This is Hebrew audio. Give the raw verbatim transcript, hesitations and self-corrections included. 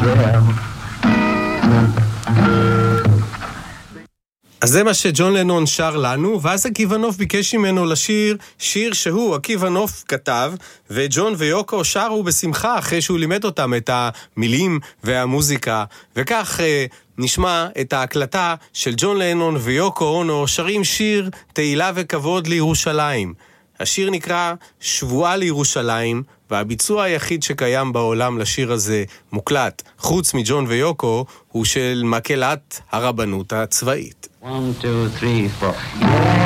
אז זה מה שג'ון לנון שר לנו, ואז עקיבא נוף ביקש ממנו לשיר שיר שהוא, עקיבא נוף כתב, וג'ון ויוקו שרו בשמחה אחרי שהוא לימד אותם את המילים והמוזיקה, וכך אה, נשמע את ההקלטה של ג'ון לנון ויוקו אונו שרים שיר תהילה וכבוד לירושלים. השיר נקרא שבועה לירושלים, והביצוע היחיד שקיים בעולם לשיר הזה מוקלט, חוץ מג'ון ויוקו, הוא של מקהלת הרבנות הצבאית. One, two, three, four.